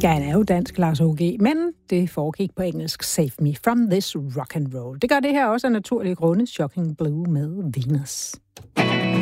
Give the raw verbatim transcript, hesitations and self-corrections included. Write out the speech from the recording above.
Ja, han er jo dansk, Lars O G, men det foregik på engelsk. Save me from this rock and roll. Det gør det her også af naturlige grunde. Shocking Blue med Venus.